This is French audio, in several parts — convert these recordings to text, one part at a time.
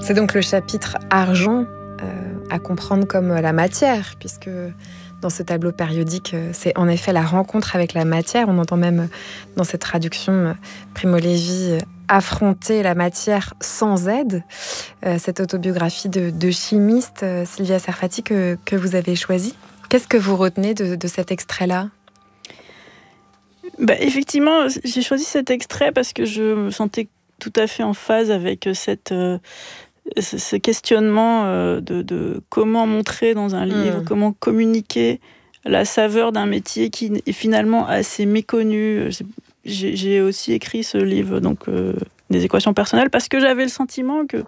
C'est donc le chapitre argent à comprendre comme la matière, puisque dans ce tableau périodique, c'est en effet la rencontre avec la matière. On entend même dans cette traduction Primo Levi affronter la matière sans aide. Cette autobiographie de chimiste, Sylvia Serfati, que vous avez choisie. Qu'est-ce que vous retenez de cet extrait-là ? Effectivement, j'ai choisi cet extrait parce que je me sentais tout à fait en phase avec ce questionnement de comment montrer dans un livre, comment communiquer la saveur d'un métier qui est finalement assez méconnu. J'ai aussi écrit ce livre, donc des équations personnelles, parce que j'avais le sentiment que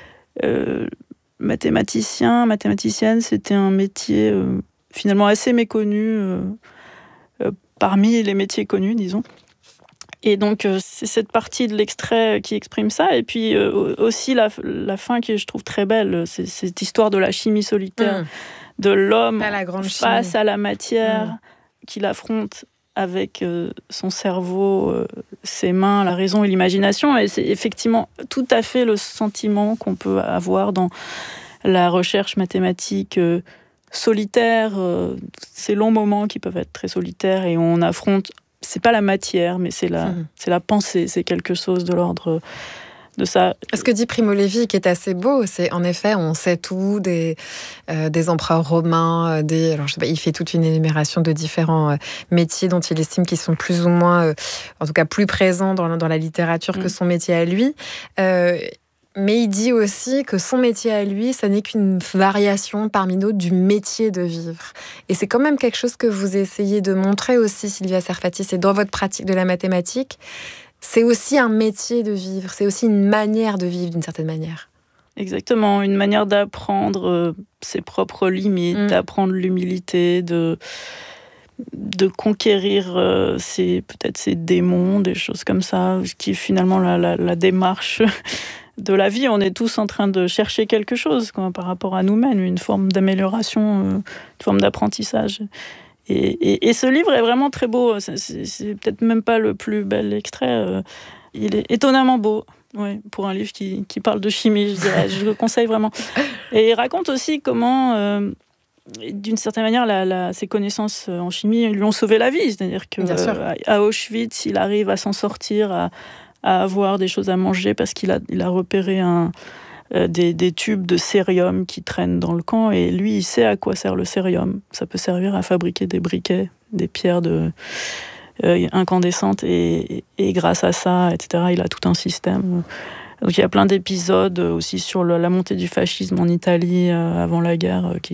mathématicienne, c'était un métier finalement assez méconnu parmi les métiers connus, disons. Et donc, c'est cette partie de l'extrait qui exprime ça. Et puis, aussi, la fin que je trouve très belle, c'est cette histoire de la chimie solitaire, de l'homme face à la matière, qu'il affronte avec son cerveau, ses mains, la raison et l'imagination. Et c'est effectivement tout à fait le sentiment qu'on peut avoir dans la recherche mathématique solitaire, ces longs moments qui peuvent être très solitaires et on affronte. C'est pas la matière, mais c'est la pensée, c'est quelque chose de l'ordre de ça. Ce que dit Primo Levi, qui est assez beau, c'est en effet, on sait tout des empereurs romains, alors je sais pas, il fait toute une énumération de différents métiers dont il estime qu'ils sont plus ou moins, en tout cas plus présents dans la littérature que son métier à lui. Mais il dit aussi que son métier à lui, ça n'est qu'une variation parmi d'autres du métier de vivre. Et c'est quand même quelque chose que vous essayez de montrer aussi, Sylvia Serfati, c'est dans votre pratique de la mathématique. C'est aussi un métier de vivre, c'est aussi une manière de vivre d'une certaine manière. Exactement, une manière d'apprendre ses propres limites, d'apprendre l'humilité, de conquérir peut-être ses démons, des choses comme ça, qui est finalement la démarche de la vie. On est tous en train de chercher quelque chose par rapport à nous-mêmes, une forme d'amélioration, une forme d'apprentissage. Et ce livre est vraiment très beau. C'est peut-être même pas le plus bel extrait. Il est étonnamment beau, pour un livre qui parle de chimie, je dirais. Je le conseille vraiment. Et il raconte aussi comment, d'une certaine manière, ses connaissances en chimie lui ont sauvé la vie. C'est-à-dire qu'à Auschwitz, il arrive à s'en sortir, à avoir des choses à manger parce qu'il a repéré des tubes de cérium qui traînent dans le camp, et lui, il sait à quoi sert le cérium. Ça peut servir à fabriquer des briquets, des pierres incandescentes, et grâce à ça, etc., il a tout un système. Donc il y a plein d'épisodes aussi sur la montée du fascisme en Italie avant la guerre qui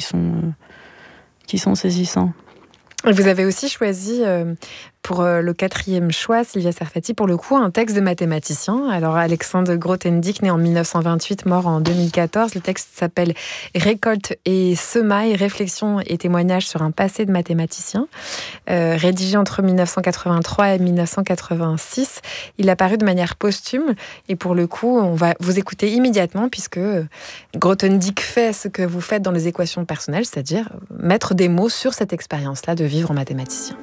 sont saisissants. Vous avez aussi choisi pour le 4e choix, Sylvia Serfati, pour le coup, un texte de mathématicien. Alors, Alexandre Grothendieck, né en 1928, mort en 2014. Le texte s'appelle « Récolte et semailles, réflexions et témoignages sur un passé de mathématicien ». Rédigé entre 1983 et 1986, il a paru de manière posthume. Et pour le coup, on va vous écouter immédiatement, puisque Grothendieck fait ce que vous faites dans les équations personnelles, c'est-à-dire mettre des mots sur cette expérience-là de vivre en mathématicien.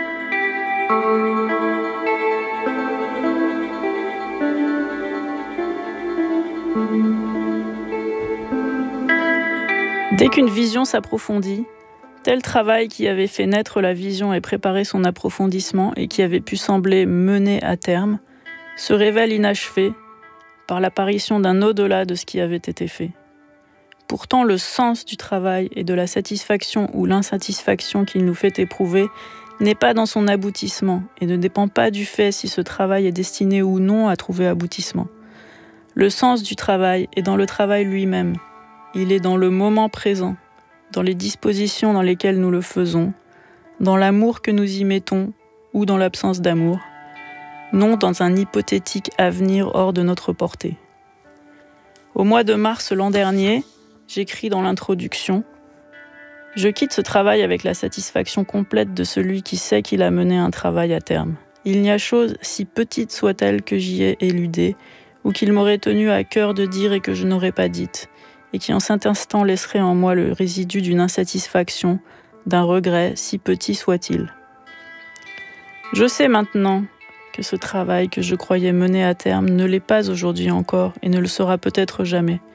Dès qu'une vision s'approfondit, tel travail qui avait fait naître la vision et préparé son approfondissement et qui avait pu sembler mener à terme, se révèle inachevé par l'apparition d'un au-delà de ce qui avait été fait. Pourtant, le sens du travail et de la satisfaction ou l'insatisfaction qu'il nous fait éprouver n'est pas dans son aboutissement et ne dépend pas du fait si ce travail est destiné ou non à trouver aboutissement. Le sens du travail est dans le travail lui-même. Il est dans le moment présent, dans les dispositions dans lesquelles nous le faisons, dans l'amour que nous y mettons ou dans l'absence d'amour, non dans un hypothétique avenir hors de notre portée. Au mois de mars l'an dernier, j'écris dans l'introduction « Je quitte ce travail avec la satisfaction complète de celui qui sait qu'il a mené un travail à terme. Il n'y a chose, si petite soit-elle, que j'y ai éludée, ou qu'il m'aurait tenu à cœur de dire et que je n'aurais pas dite, et qui en cet instant laisserait en moi le résidu d'une insatisfaction, d'un regret, si petit soit-il. Je sais maintenant que ce travail que je croyais mener à terme ne l'est pas aujourd'hui encore et ne le sera peut-être jamais.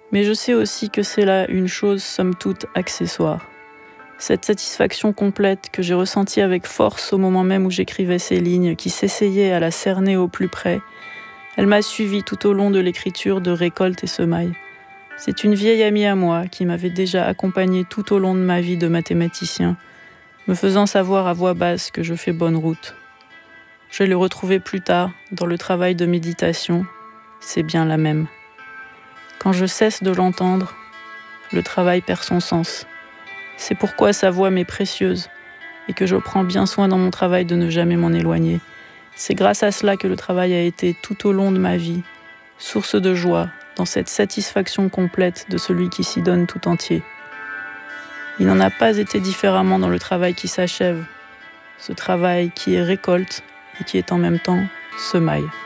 Mais je sais aussi que c'est là une chose somme toute accessoire. Cette satisfaction complète que j'ai ressentie avec force au moment même où j'écrivais ces lignes, qui s'essayaient à la cerner au plus près, elle m'a suivi tout au long de l'écriture de Récolte et Semailles. C'est une vieille amie à moi qui m'avait déjà accompagnée tout au long de ma vie de mathématicien, me faisant savoir à voix basse que je fais bonne route. Je l'ai retrouvée plus tard dans le travail de méditation, c'est bien la même. Quand je cesse de l'entendre, le travail perd son sens. C'est pourquoi sa voix m'est précieuse et que je prends bien soin dans mon travail de ne jamais m'en éloigner. C'est grâce à cela que le travail a été tout au long de ma vie source de joie dans cette satisfaction complète de celui qui s'y donne tout entier. Il n'en a pas été différemment dans le travail qui s'achève, ce travail qui est récolte et qui est en même temps semaille.